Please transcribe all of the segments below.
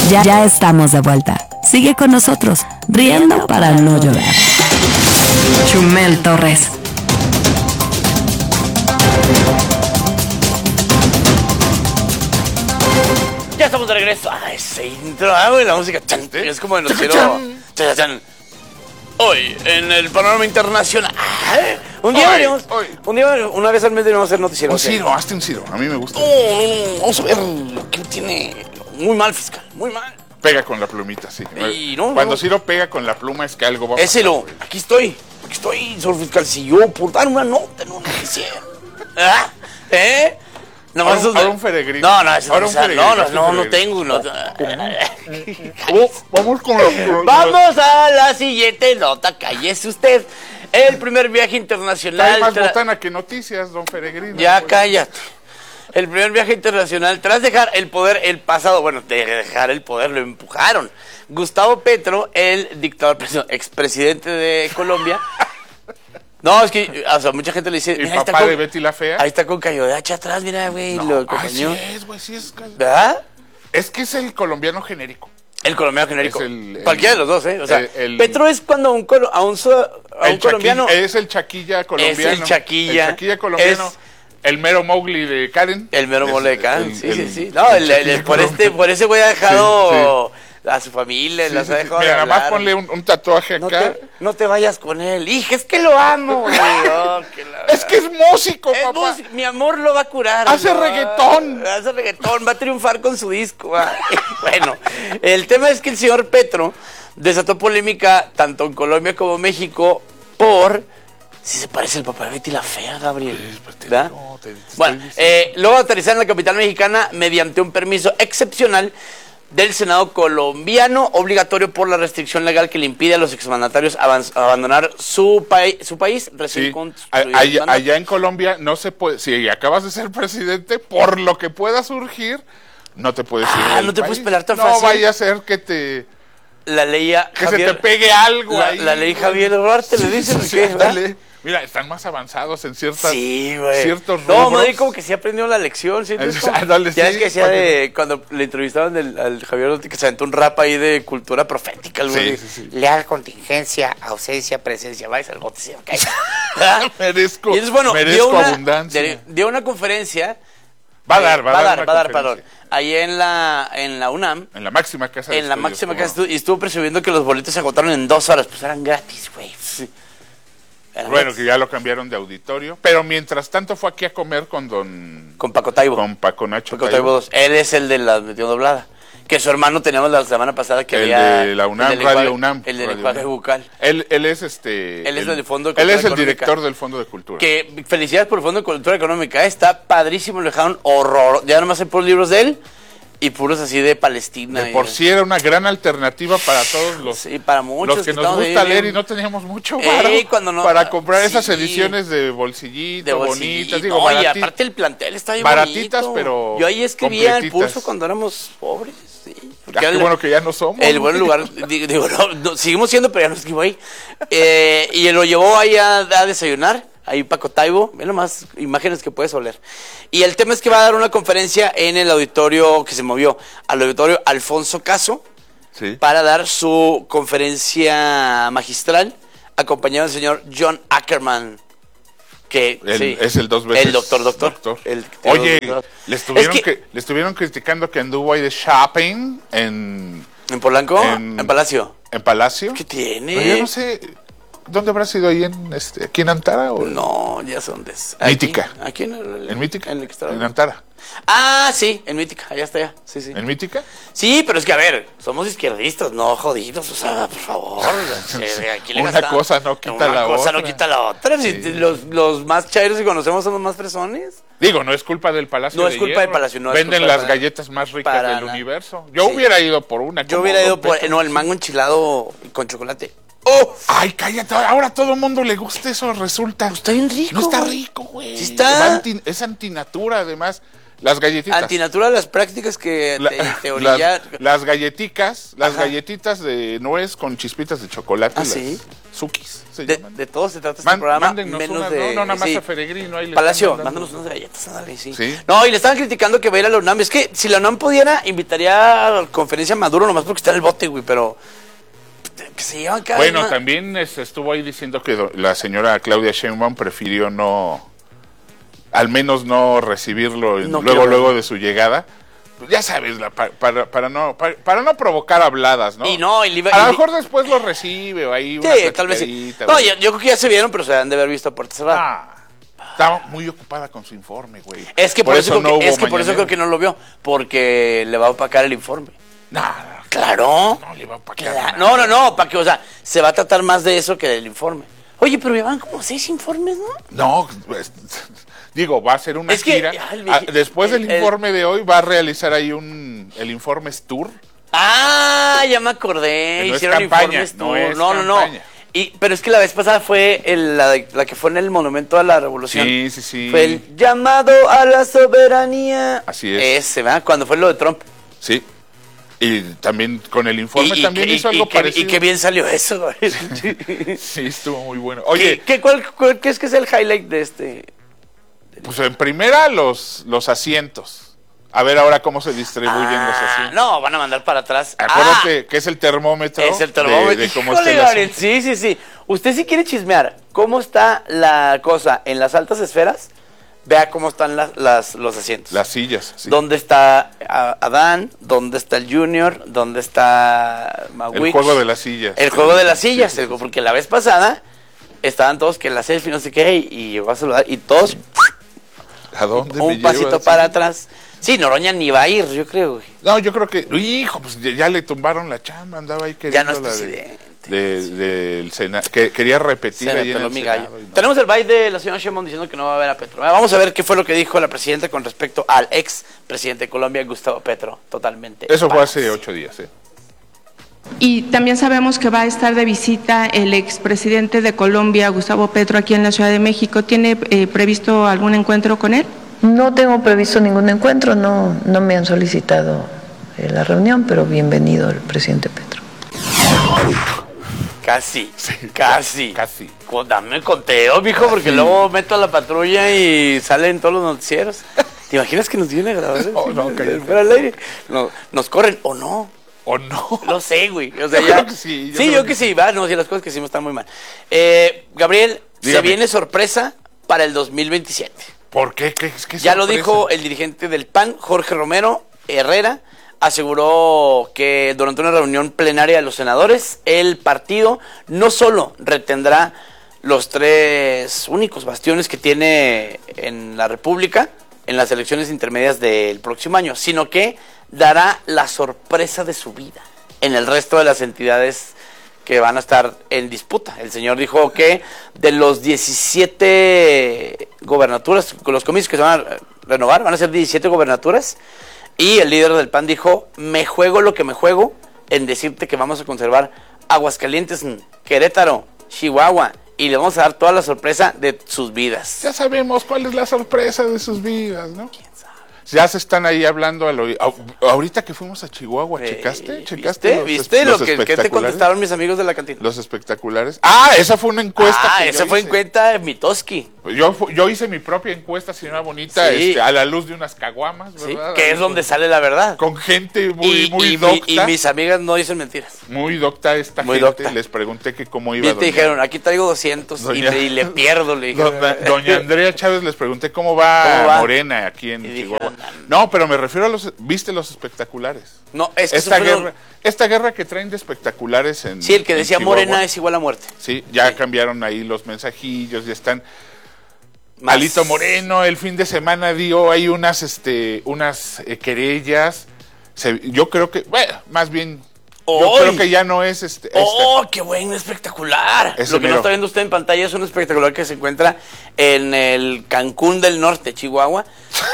Ya estamos de vuelta. Sigue con nosotros, riendo para no llorar. Chumel Torres. Ya estamos de regreso. Ese intro, güey, la música. Chan, es como de noticiero. Chan, chan. Hoy, en el panorama internacional. Un día una vez al mes deberíamos hacer noticiero. Un Ciro, hazte un Ciro. A mí me gusta. Vamos a ver quién tiene. Muy mal, fiscal. Muy mal. Pega con la plumita, sí. Cuando Ciro pega con la pluma es que algo va a pasar. Éselo. Aquí estoy, señor fiscal. Si yo por dar una nota en un noticiero. Ahora un peregrino. No tengo. Vamos con la... Vamos a la siguiente nota. Cállese usted. El primer viaje internacional. Hay más botana que noticias, don Peregrino. Ya cállate. El primer viaje internacional, tras dejar el poder lo empujaron. Gustavo Petro, el dictador, expresidente de Colombia. No, es que, mucha gente le dice... ¿El papá de Betty la Fea? Ahí está con Cayo de Hacha atrás, mira, güey, lo acompañó. Sí es. ¿Verdad? Es que es el colombiano genérico. El colombiano genérico. Cualquiera de los dos, ¿eh? O sea, Petro es cuando a un colombiano... Es el chaquilla colombiano. Es el chaquilla colombiano. El mero Mowgli de Karen. El mero Mowgli de Karen, sí. No, por ese güey ha dejado a su familia, las ha dejado. Mira, nada más ponle un tatuaje acá. No te vayas con él. Hija, es que lo amo, güey. Es que es músico, papá. Mi amor lo va a curar. Hace reggaetón. Va a triunfar con su disco. Bueno, el tema es que el señor Petro desató polémica tanto en Colombia como México por... Si se parece al papá de Betty la Fea, Gabriel. ¿Verdad? Bueno, luego aterrizar en la capital mexicana mediante un permiso excepcional del Senado colombiano, obligatorio por la restricción legal que le impide a los exmandatarios abandonar su país recién construido. Allá en Colombia no se puede, si acabas de ser presidente, por lo que pueda surgir, no te puedes ir no te país. Puedes pelar tan fácil. No vaya a ser que te... La ley que se te pegue algo ahí. La ley Javier Duarte le dicen ¿qué? Mira, están más avanzados en ciertos rubros. No, Madrid como que sí aprendió la lección. ¿Sí? Ya es que decía cuando le entrevistaban al Javier Duarte que se aventó un rap ahí de cultura profética. Sí. Leal, contingencia, ausencia, presencia. Vais al bote, se cae. merezco abundancia. Dio una conferencia. Va a dar, perdón. Ahí en la UNAM. En la máxima casa de estudios. Y estuvo presumiendo que los boletos se agotaron en 2 horas. Pues eran gratis, güey. Sí. Bueno, que ya lo cambiaron de auditorio. Pero mientras tanto fue aquí a comer con Paco Taibo. Con Paco Nacho Taibo. Él es el de la metió doblada. Que su hermano teníamos la semana pasada que había... El de la UNAM, Radio UNAM. El del lenguaje bucal. Él es Él es del Fondo de Cultura Él es el Económica, director del Fondo de Cultura. Que felicidades por el Fondo de Cultura Económica. Está padrísimo, lo dejaron horror. Ya nomás hay puros libros de él. Y puros así de Palestina. De por sí era una gran alternativa para todos los, para muchos los que nos gusta leer y no teníamos mucho para comprar esas ediciones de bolsillito, bonitas. Digo, y aparte el plantel está bien baratitas, bonito. Pero yo ahí escribía el pulso cuando éramos pobres. Sí, qué bueno que ya no somos. El buen lugar, digo, no, seguimos siendo, pero ya no escribo ahí. Y él lo llevó ahí a desayunar. Ahí Paco Taibo, ve nomás imágenes que puedes oler. Y el tema es que va a dar una conferencia en el auditorio que se movió, al auditorio Alfonso Caso, para dar su conferencia magistral, acompañado del señor John Ackerman, que es el 2 veces el doctor. Oye, le estuvieron criticando que anduvo ahí de shopping en Polanco, en Palacio. ¿En Palacio? ¿Qué tiene? No, yo no sé. ¿Dónde habrá sido ahí aquí en Antara? ¿O? No, ya son de... Mítica. ¿Aquí en Mítica? En Antara. Ah, sí, en Mítica, allá está ya. Sí. ¿En Mítica? Sí, pero es que a ver, somos izquierdistas, no jodidos, o sea, por favor. Aquí una cosa no quita la otra. Una cosa no quita la otra. Sí. Si los más chairos que conocemos son los más fresones. Digo, no es culpa del Palacio. No es culpa del Palacio, no. Venden las galletas más ricas del universo. Yo hubiera ido por una. Yo hubiera ido por el mango enchilado con chocolate. Ay, cállate, ahora a todo el mundo le gusta eso, resulta. Está bien rico. No está rico, güey. Sí está. Es antinatura, además. Las galletitas. Antinatura las prácticas que te orillan. Las galletitas de nuez con chispitas de chocolate. ¿Sí? Sukis. De todo se trata este programa. Mándennos menos una, de... no, nada más a Peregrino. Ahí Palacio, mándanos unas galletas, ándale, sí. No, y le estaban criticando que va a ir a la UNAM. Es que si la UNAM pudiera, invitaría a la conferencia a Maduro nomás porque está en el bote, güey, pero... Que se llevan cada Bueno, una... también estuvo ahí diciendo que la señora Claudia Sheinbaum prefirió al menos no recibirlo luego de su llegada. Pues ya sabes, para no provocar habladas, ¿no? A lo mejor después lo recibe o ahí una tal vez sí. No, yo creo que ya se vieron, pero se han de haber visto a puerta cerrada. Estaba muy ocupada con su informe, güey. Es que por eso creo que no lo vio, porque le va a opacar el informe. Nada. Claro. No le va a opacar. No, para que, o sea, se va a tratar más de eso que del informe. Oye, pero ya van como 6 informes, ¿no? No, pues, digo, va a ser una gira. Después del informe de hoy va a realizar ahí el Informes Tour. Ya me acordé. Hicieron Informes Tour. No. Pero es que la vez pasada fue la que fue en el Monumento a la Revolución. Sí. Fue el llamado a la soberanía. Así es. Ese, ¿verdad? Cuando fue lo de Trump. Sí. Y también con el informe también hizo algo parecido. Y qué bien salió eso, güey. Sí, estuvo muy bueno. Oye, ¿Cuál es que es el highlight de este? Pues en primera los asientos. A ver ahora cómo se distribuyen los asientos. No, van a mandar para atrás. Acuérdate que es el termómetro. Es el termómetro. De cómo está el asunto. Sí. Usted si quiere chismear cómo está la cosa en las altas esferas, vea cómo están los asientos. Las sillas. Sí. ¿Dónde está Adán? ¿Dónde está el Junior? ¿Dónde está Mawich? El juego de las sillas. El juego de las sillas. Sí. Porque la vez pasada estaban todos que en la selfie no sé qué y llegó a saludar y todos... ¿A dónde un pasito para atrás. Sí, Noroña ni va a ir, yo creo, güey. No, yo creo que... Hijo, pues ya le tumbaron la chamba, andaba ahí queriendo ya no es presidente. Del Senado, que quería repetir ahí en el Senado. Tenemos el baile de la señora Sheinbaum diciendo que no va a ver a Petro. Vamos a ver qué fue lo que dijo la presidenta con respecto al ex presidente de Colombia, Gustavo Petro. Totalmente. Eso fue hace 8 días, Y también sabemos que va a estar de visita el expresidente de Colombia, Gustavo Petro, aquí en la Ciudad de México. ¿Tiene previsto algún encuentro con él? No tengo previsto ningún encuentro, no me han solicitado la reunión, pero bienvenido el presidente Petro. Casi. Dame conteo, mijo, porque luego meto a la patrulla y salen todos los noticieros. ¿Te imaginas que nos vienen a grabar? Fuera al aire. No, nos corren o no. ¿O no? Lo sé, güey. O sea, ya... Yo que sí. No, las cosas que hicimos están muy mal. Gabriel, dígame. Se viene sorpresa para el 2027. ¿Por qué? ¿Qué ya lo dijo el dirigente del PAN, Jorge Romero Herrera. Aseguró que durante una reunión plenaria de los senadores, el partido no solo retendrá los 3 únicos bastiones que tiene en la República en las elecciones intermedias del próximo año, sino que dará la sorpresa de su vida en el resto de las entidades que van a estar en disputa. El señor dijo que de los 17 gobernaturas, con los comicios que se van a renovar, van a ser 17 gobernaturas, y el líder del PAN dijo, me juego lo que me juego en decirte que vamos a conservar Aguascalientes, Querétaro, Chihuahua, y le vamos a dar toda la sorpresa de sus vidas. Ya sabemos cuál es la sorpresa de sus vidas, ¿no? Ya se están ahí hablando ahorita que fuimos a Chihuahua, ¿checaste? ¿Viste lo que te contestaron mis amigos de la cantina? Los espectaculares. Esa fue una encuesta. Esa fue encuesta de Mitoski. Yo hice mi propia encuesta, señora bonita, a la luz de unas caguamas, ¿verdad? Que es donde sale la verdad. Con gente muy docta. Y mis amigas no dicen mentiras. Muy docta esta gente. Docta. Les pregunté que cómo iba. Y te dijeron, aquí traigo 200 y le pierdo. Le dije, doña Andrea Chávez les pregunté cómo va Morena aquí en Chihuahua. No, pero me refiero a ¿viste los espectaculares? No, es que esta guerra que traen de espectaculares en Sí, el que decía Chihuahua, Morena es igual a muerte. Sí, ya cambiaron ahí los mensajillos, ya están. Alito Moreno el fin de semana dio ahí unas querellas. Yo creo que, más bien, yo creo que ya no es qué buen espectacular. Lo que no está viendo usted en pantalla es un espectacular que se encuentra en el Cancún del Norte, Chihuahua.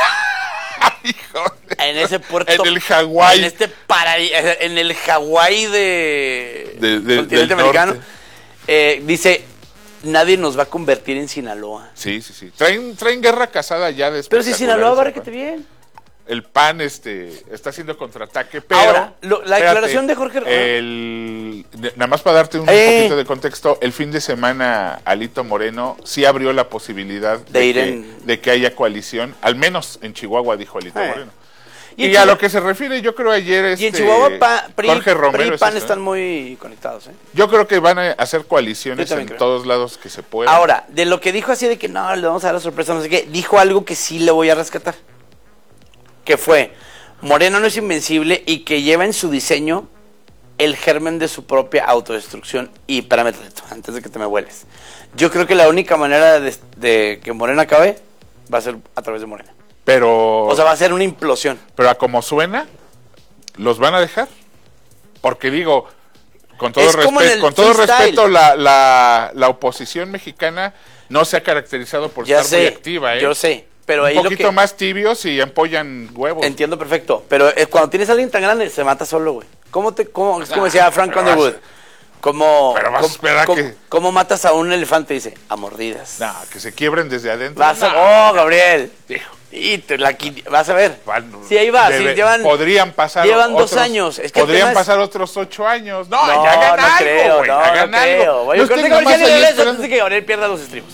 En ese puerto, en el Hawái, en el Hawái del continente americano, dice, nadie nos va a convertir en Sinaloa. Sí. Traen guerra casada ya después. Pero si Sinaloa va requete bien. el PAN está haciendo contraataque, pero... Ahora, la declaración de Jorge... nada más para darte un poquito de contexto, el fin de semana Alito Moreno sí abrió la posibilidad de que haya coalición, al menos en Chihuahua, dijo Alito Moreno. Y a lo que se refiere, yo creo ayer y en Chihuahua, Jorge Romero y PAN están muy conectados. Yo creo que van a hacer coaliciones en todos lados que se puedan. Ahora, de lo que dijo así de que no, le vamos a dar la sorpresa, no sé qué, dijo algo que sí le voy a rescatar. Que fue, Moreno no es invencible y que lleva en su diseño el germen de su propia autodestrucción. Y espérame, antes de que te me vueles. Yo creo que la única manera de que Morena acabe va a ser a través de Morena. Pero... O sea, va a ser una implosión. Pero a como suena, ¿los van a dejar? Porque digo, con todo respeto, la oposición mexicana no se ha caracterizado por estar muy activa. Yo sé. Pero un ahí poquito más tibios y empollan huevos. Entiendo perfecto. Pero cuando tienes a alguien tan grande, se mata solo, güey. Es como decía Frank Underwood. ¿Cómo matas a un elefante? Dice, a mordidas. No, que se quiebren desde adentro. Gabriel. Vas a ver. Sí, ahí va. Podrían pasar. Llevan 2 años. Podrían pasar otros 8 años. No, ya hagan algo, güey. Hagan algo. Yo creo que antes de que Gabriel pierda los estribos.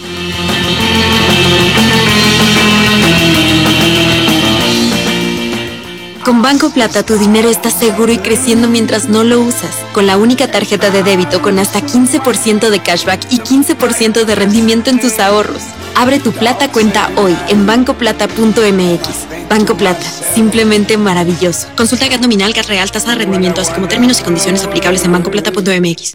Con Banco Plata tu dinero está seguro y creciendo mientras no lo usas. Con la única tarjeta de débito con hasta 15% de cashback y 15% de rendimiento en tus ahorros. Abre tu Plata cuenta hoy en bancoplata.mx. Banco Plata, simplemente maravilloso. Consulta GAT nominal, GAT real, tasa de rendimiento, así como términos y condiciones aplicables en bancoplata.mx.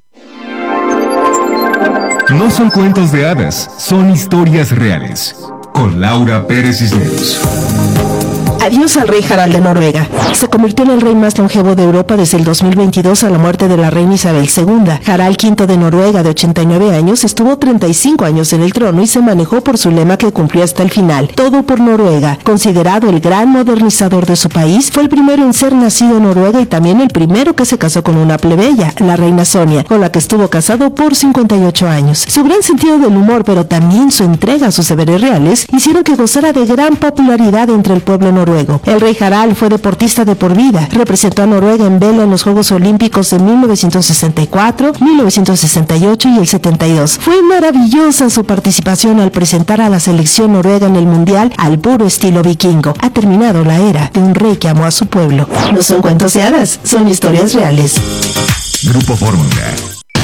No son cuentos de hadas, son historias reales. Con Laura Pérez Cisneros. Adiós al rey Harald de Noruega. Se convirtió en el rey más longevo de Europa desde el 2022 a la muerte de la reina Isabel II. Harald V de Noruega, de 89 años, estuvo 35 años en el trono y se manejó por su lema que cumplió hasta el final: todo por Noruega. Considerado el gran modernizador de su país, fue el primero en ser nacido en Noruega y también el primero que se casó con una plebeya, la reina Sonia, con la que estuvo casado por 58 años. Su gran sentido del humor, pero también su entrega a sus deberes reales, hicieron que gozara de gran popularidad entre el pueblo noruego. El rey Harald fue deportista de por vida. Representó a Noruega en vela en los Juegos Olímpicos de 1964, 1968 y el 72. Fue maravillosa su participación al presentar a la selección noruega en el Mundial al puro estilo vikingo. Ha terminado la era de un rey que amó a su pueblo. No son cuentos de hadas, son historias reales. Grupo Fórmula.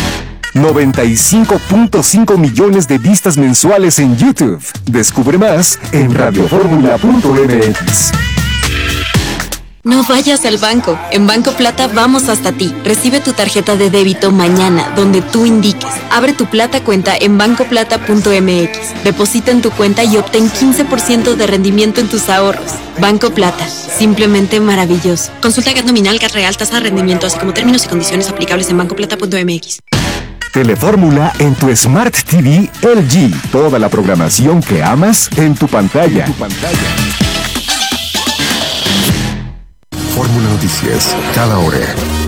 95.5 millones de vistas mensuales en YouTube. Descubre más en radioformula.mx. No vayas al banco. En Banco Plata vamos hasta ti. Recibe tu tarjeta de débito mañana, donde tú indiques. Abre tu Plata cuenta en bancoplata.mx. Deposita en tu cuenta y obtén 15% de rendimiento en tus ahorros. Banco Plata, simplemente maravilloso. Consulta GAT nominal, GAT real, tasa de rendimiento, así como términos y condiciones aplicables en bancoplata.mx. Telefórmula en tu Smart TV LG. Toda la programación que amas en tu pantalla. Fórmula Noticias, cada hora.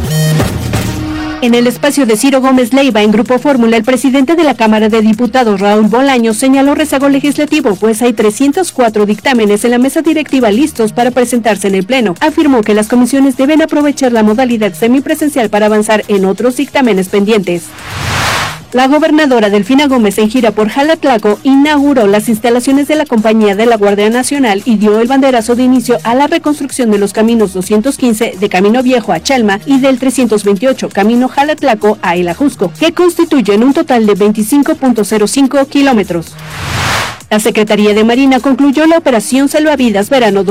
En el espacio de Ciro Gómez Leiva en Grupo Fórmula, el presidente de la Cámara de Diputados, Raúl Bolaños, señaló rezago legislativo, pues hay 304 dictámenes en la mesa directiva listos para presentarse en el Pleno. Afirmó que las comisiones deben aprovechar la modalidad semipresencial para avanzar en otros dictámenes pendientes. La gobernadora Delfina Gómez, en gira por Jalatlaco, inauguró las instalaciones de la Compañía de la Guardia Nacional y dio el banderazo de inicio a la reconstrucción de los caminos 215 de Camino Viejo a Chalma y del 328 Camino Jalatlaco a El Ajusco, que constituyen un total de 25.05 kilómetros. La Secretaría de Marina concluyó la operación Salvavidas Verano